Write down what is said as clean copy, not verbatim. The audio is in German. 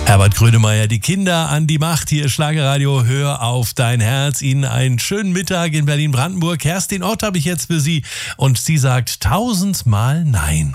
Herbert Grönemeyer, die Kinder an die Macht. Hier Schlagerradio, hör auf dein Herz. Ihnen einen schönen Mittag in Berlin-Brandenburg. Kerstin Ott habe ich jetzt für Sie und sie sagt 1000-mal Nein.